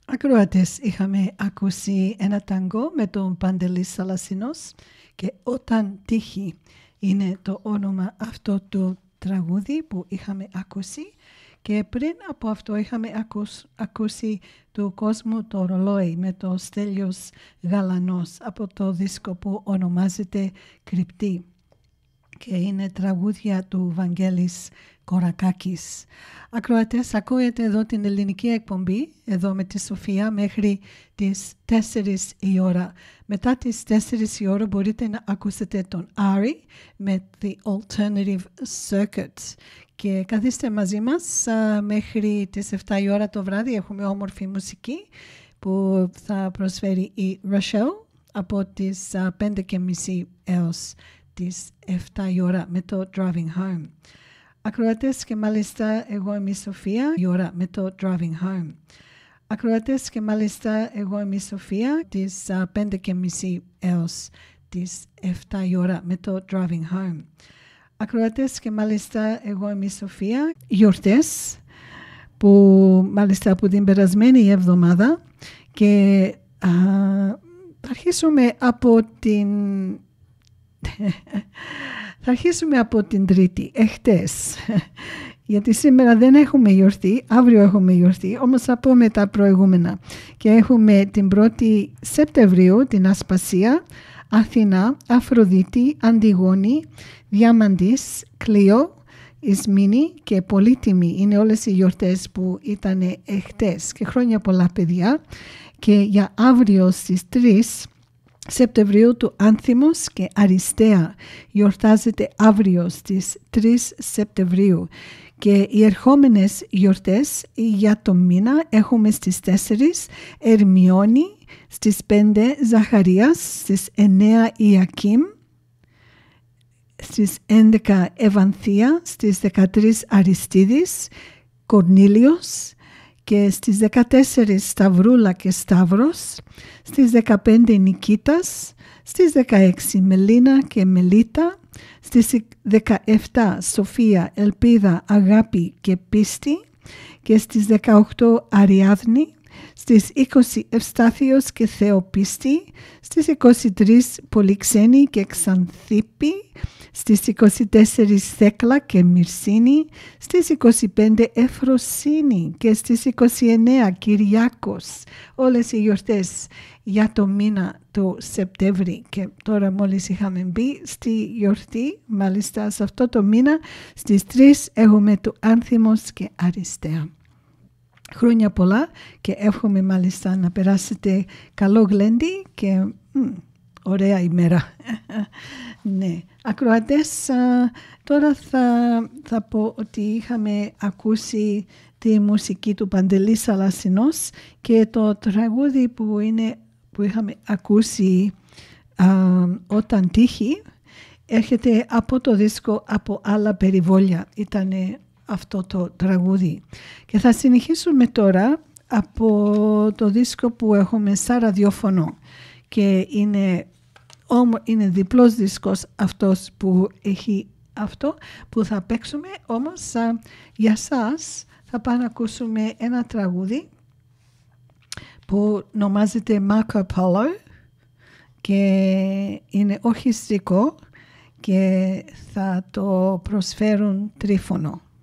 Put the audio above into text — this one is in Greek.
Ακροατές, είχαμε ακούσει ένα ταγκό με τον Παντελή Σαλασσινός και «Όταν τύχει» είναι το όνομα αυτό του τραγούδι που είχαμε ακούσει, και πριν από αυτό είχαμε ακούσει του κόσμου το ρολόι με το Στέλιος Γαλανός από το δίσκο που ονομάζεται «Κρυπτή» και είναι τραγούδια του Βαγγέλης Κορακάκης. Ακροατές, ακούετε εδώ την ελληνική εκπομπή, εδώ με τη Σοφία, μέχρι τις 4 η ώρα. Μετά τις 4 η ώρα μπορείτε να ακούσετε τον Άρη με The Alternative Circuit. Και καθίστε μαζί μας μέχρι τις 7 η ώρα το βράδυ. Έχουμε όμορφη μουσική που θα προσφέρει η Rochelle από τις 5:30 έως τις 7 η ώρα με το Driving Home. Ακροατές, και μάλιστα εγώ είμαι η Σοφία, η ώρα με το Driving Home. Ακροατές, και μάλιστα εγώ είμαι η Σοφία, τις 5:30 έως τις 7 η ώρα με το Driving Home. Ακροατές, και μάλιστα εγώ είμαι η Σοφία, γιορτές που μάλιστα από την περασμένη εβδομάδα, και θα αρχίσουμε από την Τρίτη, εχτες, γιατί σήμερα δεν έχουμε γιορτή, αύριο έχουμε γιορτή, όμως θα πούμε τα προηγούμενα. Και έχουμε την 1η Σεπτεμβρίου την Ασπασία, Αθηνά, Αφροδίτη, Αντιγόνη, Διαμαντής, Κλείο, Ισμήνη και Πολύτιμη. Είναι όλες οι γιορτές που ήταν εχτες, και χρόνια πολλά παιδιά. Και για αύριο στις 3 Σεπτεμβρίου του Άνθιμος και Αριστεία γιορτάζεται αύριο στις 3 Σεπτεμβρίου. Και οι ερχόμενες γιορτές για το μήνα έχουμε στις 4 Ερμιόνη, στις 5 Ζαχαρίας, στις 9 Ιακίμ, στις 11 Ευανθία, στις 13 Αριστίδης, Κορνήλιος, και στις 14 Σταυρούλα και Σταύρος, στις 15 Νικήτας, στις 16 Μελίνα και Μελίτα, στις 17 Σοφία, Ελπίδα, Αγάπη και Πίστη, και στις 18 Αριάδνη, στις 20 Ευστάθιος και Θεοπίστη, στις 23 Πολυξένη και Ξανθίπη, στις 24 Θέκλα και Μυρσίνη, στις 25 Εφροσύνη και στις 29 Κυριάκος. Όλες οι γιορτές για το μήνα του Σεπτέμβρη, και τώρα μόλις είχαμε μπει στη γιορτή, μάλιστα σε αυτό το μήνα στις 3 έχουμε του Άνθιμος και Αριστεία. Χρόνια πολλά και εύχομαι μάλιστα να περάσετε καλό γλέντι και ωραία ημέρα. Ναι. Ακροατές, τώρα θα πω ότι είχαμε ακούσει τη μουσική του Παντελή Σαλασσινός, και το τραγούδι που είχαμε ακούσει «Όταν τύχει» έρχεται από το δίσκο «Από άλλα περιβόλια». Ήτανε αυτό το τραγούδι. Και θα συνεχίσουμε τώρα από το δίσκο που έχουμε σαν ραδιόφωνο, και είναι διπλός δίσκος αυτός που έχει αυτό που θα παίξουμε. Όμως για σας θα πάμε να ακούσουμε ένα τραγούδι που ονομάζεται Marco Polo και είναι ορχιστρικό και θα το προσφέρουν Τρίφωνο.